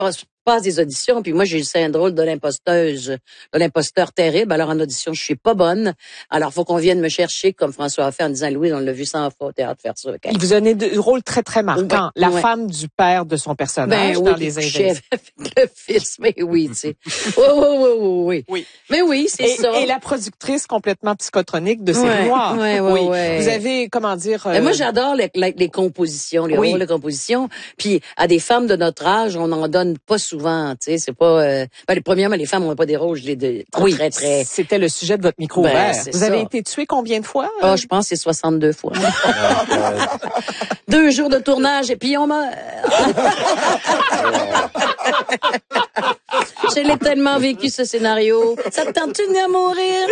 passe des auditions, puis moi, j'ai le syndrome de l'imposteur terrible. Alors, en audition, je suis pas bonne. Alors, faut qu'on vienne me chercher, comme François a fait en disant, Louise, on l'a vu 100 fois au théâtre faire ça. Okay? Il vous donnait de rôles très, très marquants. Ouais, la femme du père de son personnage dans Les Invincibles. Le fils, mais oui, tu sais. Oui. Mais oui, c'est ça. Et la productrice complètement psychotronique de Série Noire. Oui. Vous avez, comment dire... Moi, j'adore les compositions, les rôles de composition. Puis, à des femmes de notre âge, on n'en donne pas souvent, tu sais, c'est pas... premièrement, les femmes n'ont pas des rôles, très... C'était le sujet de votre micro ouvert. Vous avez été tué combien de fois? Je pense que c'est 62 fois. 2 jours de tournage et puis on m'a... Je l'ai tellement vécu, ce scénario. Ça te tente-tu de venir mourir?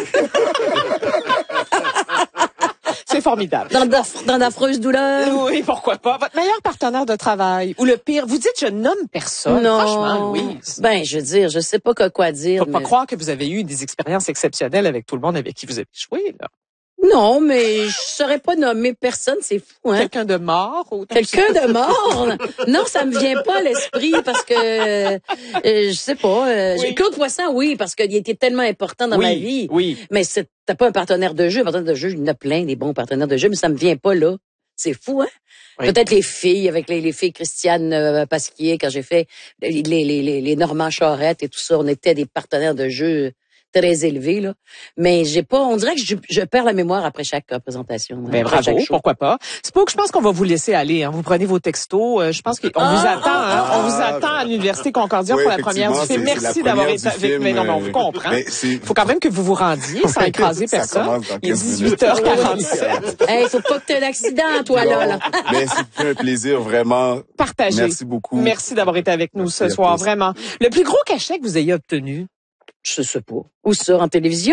C'est formidable. Dans d'affreuses douleurs. Oui, pourquoi pas. Votre meilleur partenaire de travail ou le pire, vous dites je nomme personne. Non. Franchement, Louise. Je veux dire, je sais pas quoi dire. Faut pas croire que vous avez eu des expériences exceptionnelles avec tout le monde avec qui vous avez joué, là. Non, mais je saurais pas nommer personne, c'est fou, hein. Quelqu'un de mort ou quelqu'un de mort? Non, ça me vient pas à l'esprit parce que je sais pas. Claude Poisson, oui, parce qu'il était tellement important dans ma vie. Oui. Mais t'as pas un partenaire de jeu. Un partenaire de jeu, il y en a plein des bons partenaires de jeu, mais ça me vient pas là. C'est fou, hein? Oui. Peut-être les filles, avec les filles Christiane Pasquier, quand j'ai fait les Normand Charette et tout ça, on était des partenaires de jeu très élevé, là. Mais on dirait que je perds la mémoire après chaque représentation. Ben, bravo, pourquoi pas. Je pense qu'on va vous laisser aller, hein. Vous prenez vos textos. Je pense qu'on vous attend, hein. On vous attend à l'Université Concordia pour la première du film. Merci d'avoir été avec. Mais non, mais on vous comprend. Il faut quand même que vous vous rendiez sans écraser personne. Il est 18h47. Hey, faut pas que tu aies d'accident, toi, là. Mais c'est un plaisir, vraiment. Partagé. Merci beaucoup. Merci d'avoir été avec nous ce soir, vraiment. Le plus gros cachet que vous ayez obtenu? Je sais pas. Où ça, en télévision?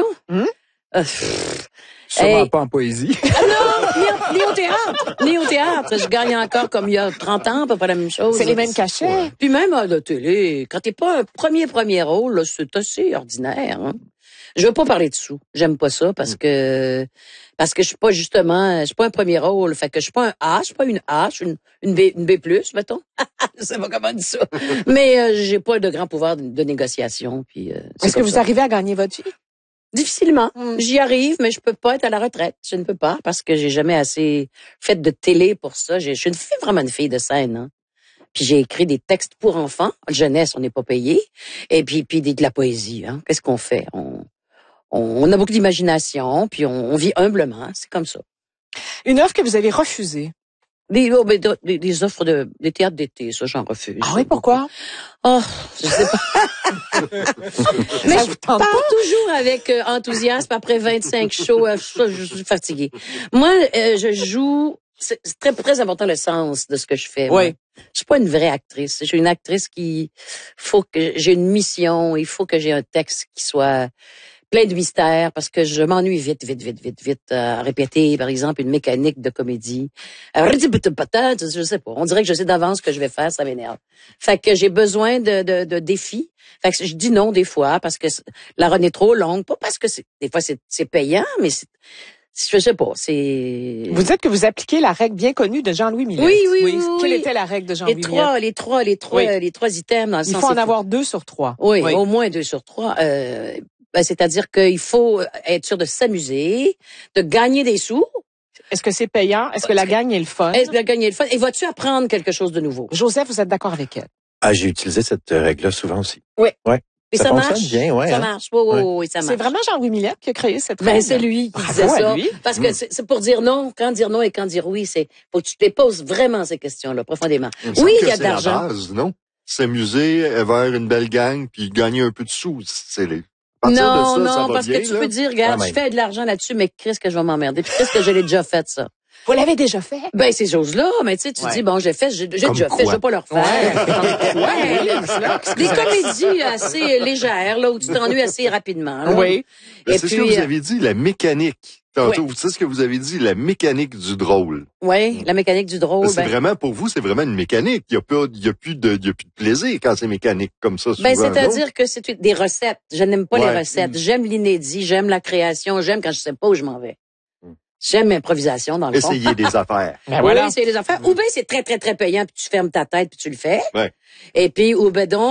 Sûrement pas en poésie. Ni au théâtre. Je gagne encore comme il y a 30 ans, pas la même chose. C'est les mêmes cachets. Ouais. Puis même à la télé, quand t'es pas un premier rôle, là, c'est assez ordinaire, hein. Je veux pas parler de sous. J'aime pas ça parce que je suis pas un premier rôle. Fait que je suis pas un A, je suis pas une A, je suis une B+, mettons. Je sais pas comment dire ça. Mais j'ai pas de grand pouvoir de négociation. Puis est-ce que vous arrivez à gagner votre vie? Difficilement. J'y arrive, mais je peux pas être à la retraite. Je ne peux pas parce que j'ai jamais assez fait de télé pour ça. Je suis vraiment une fille de scène, hein. Puis j'ai écrit des textes pour enfants. Jeunesse, on n'est pas payé. Et puis de la poésie, hein. Qu'est-ce qu'on fait? On a beaucoup d'imagination, puis on vit humblement. C'est comme ça. Une offre que vous avez refusée? Des offres des théâtres d'été, ça, j'en refuse. Ah oui, pourquoi? Je sais pas. Mais je pars toujours avec enthousiasme après 25 shows. Je suis fatiguée. Moi, je joue... C'est très, très important le sens de ce que je fais. Oui. Je suis pas une vraie actrice. Je suis une actrice j'ai une mission. Il faut que j'ai un texte qui soit plein de mystères parce que je m'ennuie vite à répéter, par exemple, une mécanique de comédie. Je sais pas. On dirait que je sais d'avance ce que je vais faire, ça m'énerve. Fait que j'ai besoin de défis. Fait que je dis non des fois parce que la run est trop longue. Pas parce que des fois c'est payant, mais je sais pas, c'est... Vous dites que vous appliquez la règle bien connue de Jean-Louis Millet. Oui. Quelle était la règle de Jean-Louis Millet? Les trois items dans le sens... Il faut en avoir 2 sur 3. Oui, au moins 2 sur 3. C'est-à-dire qu'il faut être sûr de s'amuser, de gagner des sous. Est-ce que c'est payant? Est-ce que la gagne est le fun? Est-ce que la gagne est le fun? Et vas-tu apprendre quelque chose de nouveau? Joseph, vous êtes d'accord avec elle? J'ai utilisé cette règle-là souvent aussi. Oui. Ouais. Et ça fonctionne marche bien, ouais. Ça marche. Oui, ça marche. C'est vraiment Jean-Louis Millet qui a créé cette règle. C'est lui qui disait ça. Lui? Parce que c'est pour dire non, quand dire non et quand dire oui, faut que tu te poses vraiment ces questions-là, profondément. Oui, il y a de l'argent. C'est la base, non? S'amuser vers une belle gang puis gagner un peu de sous, c'est les... Non, parce que tu peux dire, regarde, je fais de l'argent là-dessus, mais qu'est-ce que je vais m'emmerder? Puis qu'est-ce que je l'ai déjà fait, ça? Vous l'avez déjà fait? Ces choses-là, mais tu dis, bon, j'ai déjà fait, je vais pas le refaire. Des comédies assez légères, là, où tu t'ennuies assez rapidement, là. Oui. Et c'est ce que vous avez dit, la mécanique. Tantôt, c'est ce que vous avez dit, la mécanique du drôle. Oui, la mécanique du drôle. C'est vraiment, pour vous, c'est vraiment une mécanique. Il y a plus de plaisir quand c'est mécanique comme ça, souvent. C'est-à-dire que c'est des recettes. Je n'aime pas les recettes. J'aime l'inédit, j'aime la création, j'aime quand je sais pas où je m'en vais. J'aime l'improvisation, dans le fond. Essayer des affaires. Oui, essayer des affaires. Ou bien c'est très, très, très payant, puis tu fermes ta tête, puis tu le fais. Ouais. Et puis, ou ben donc,